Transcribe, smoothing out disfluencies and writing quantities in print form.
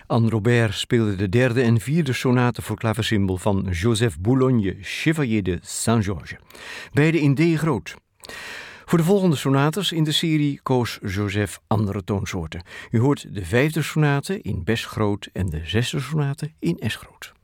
Anne Robert speelde de derde en vierde sonate voor klaversymbol van Joseph Boulogne, Chevalier de Saint-Georges. Beide in D groot. Voor de volgende sonates in de serie koos Joseph andere toonsoorten. U hoort de vijfde sonate in Bes groot en de zesde sonate in Es groot.